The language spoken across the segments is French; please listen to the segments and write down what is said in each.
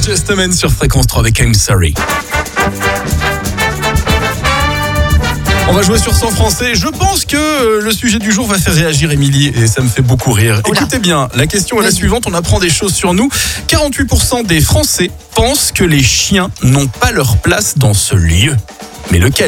Just a Man sur Fréquence 3 avec I'm Sorry. On va jouer sur 100 français. Je pense que le sujet du jour va faire réagir Émilie et ça me fait beaucoup rire. Oula. Écoutez bien, la question est la suivante. On apprend des choses sur nous. 48% des Français pensent que les chiens n'ont pas leur place dans ce lieu. Mais lequel ?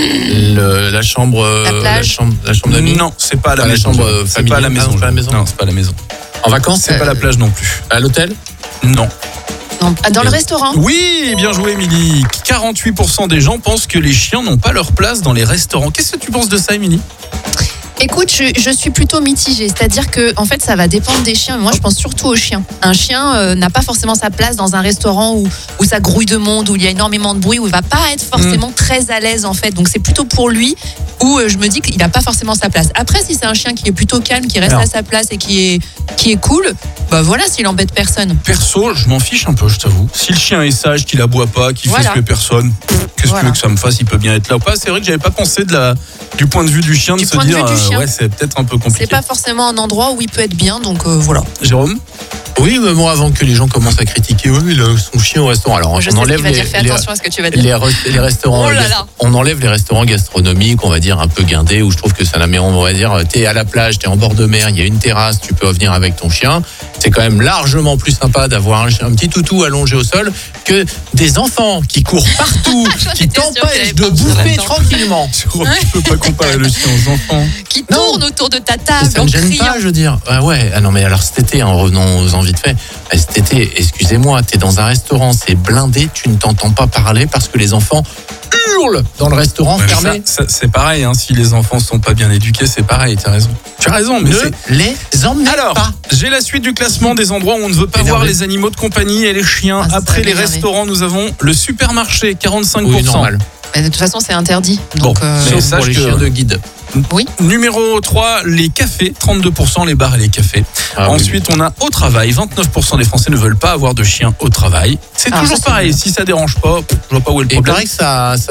La chambre, La plage. la chambre d'amis. Non, c'est pas à la La maison. chambre C'est familiale. pas à la maison. Ah, c'est pas à la maison. Non, c'est pas à la maison. En vacances, C'est pas la plage non plus. à l'hôtel. Non. Non, dans le restaurant. Oui, bien joué Émilie. 48% des gens pensent que les chiens n'ont pas leur place dans les restaurants. Qu'est-ce que tu penses de ça, Émilie ? Écoute, je suis plutôt mitigée. C'est-à-dire que, en fait, ça va dépendre des chiens. Mais moi, je pense surtout aux chiens. Un chien n'a pas forcément sa place dans un restaurant où ça grouille de monde, où il y a énormément de bruit, où il va pas être forcément très à l'aise, en fait. Donc, c'est plutôt pour lui où je me dis qu'il n'a pas forcément sa place. Après, si c'est un chien qui est plutôt calme, qui reste Alors. à sa place et qui est cool, bah voilà, s'il embête personne. Perso, je m'en fiche un peu, je t'avoue. Si le chien est sage, qu'il aboie pas, qu'il Voilà. fait ce que personne, qu'est-ce que tu veux que ça me fasse ? Il peut bien être là ou pas. C'est vrai que j'avais pas pensé du point de vue du chien, Du de se point de dire, vue du chien. ouais, c'est peut-être un peu compliqué. C'est pas forcément un endroit où il peut être bien, donc voilà. Jérôme ? Oui, mais moi, avant que les gens commencent à critiquer, oui, son chien au restaurant. Alors, Je on sais ce enlève qu'il va dire. Fais attention à ce que tu vas dire. les restaurants. Oh là là. On enlève les restaurants gastronomiques, on va dire un peu guindés, où je trouve que ça la met, on va dire, t'es à la plage, t'es en bord de mer, il y a une terrasse, tu peux venir avec ton chien. C'est quand même largement plus sympa d'avoir un petit toutou allongé au sol que des enfants qui courent partout, qui étais sûre t'empêchent qu'il de allait partir bouffer là-dedans. tranquillement. Jérôme, tu peux pas comparer le chien aux enfants. Qui Non. tourne autour de ta table Ça en ne gêne criant. pas, je veux dire. Ah ouais, ah non, mais alors cet été, en revenant aux envies de fait, cet été, excusez-moi, t'es dans un restaurant, c'est blindé, tu ne t'entends pas parler parce que les enfants hurlent dans le restaurant Ouais, mais fermé. ça, c'est pareil, hein, si les enfants sont pas bien éduqués, c'est pareil, tu as raison. Tu as raison, mais Ne c'est... les emmenez Alors, pas. j'ai la suite du classement des endroits où on ne veut pas Énervé. voir les animaux de compagnie et les chiens. Ah, ça Après va les m'énerver. restaurants, nous avons le supermarché, 45%. Oui, normal. Mais de toute façon, c'est interdit. Donc, Bon, mais Sauf sache pour les que- chiens de guide. oui. Numéro 3, les cafés, 32%, les bars et les cafés. Ah oui, Ensuite, on a au travail, 29% des Français ne veulent pas avoir de chiens au travail. C'est Ah, toujours ça, c'est pareil, bien. si ça dérange pas, je vois pas où est le Et il problème. paraît que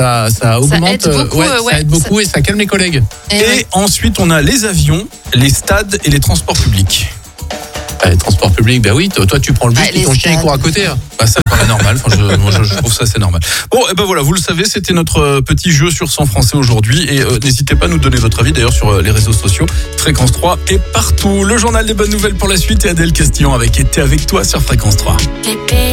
ça augmente. aide beaucoup, ça ouais. aide beaucoup et ça calme les collègues. Et ensuite, on a les avions, les stades et les transports publics. Les transports publics, ben oui, toi tu prends le bus Ah, et les ton chien il stades. court à côté. Hein. Bah, ça paraît normal. Enfin, moi, je trouve ça c'est normal. Bon, et ben voilà, vous le savez, c'était notre petit jeu sur 100 français aujourd'hui. Et n'hésitez pas à nous donner votre avis d'ailleurs sur les réseaux sociaux. Fréquence 3 est partout. Le journal des bonnes nouvelles pour la suite et Adèle Castillon avec Été avec toi sur Fréquence 3.